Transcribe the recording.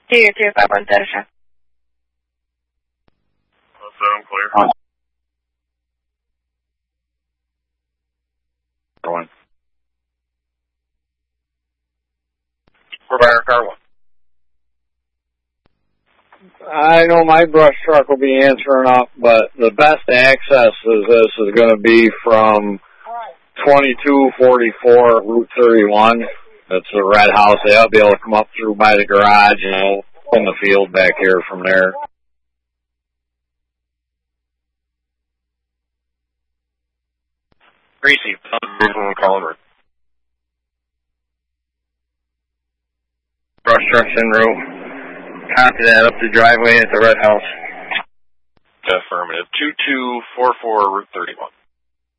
225 Teresa. Sound clear. One. Provider car 1. I know my brush truck will be answering up, but the best access to this is going to be from 2244 Route 31. That's the red house. They'll be able to come up through by the garage and in the field back here from there. Greasy, Collinwood. Brush truck's en route. Copy that, up the driveway at the red house. Affirmative. 2244 Route 31.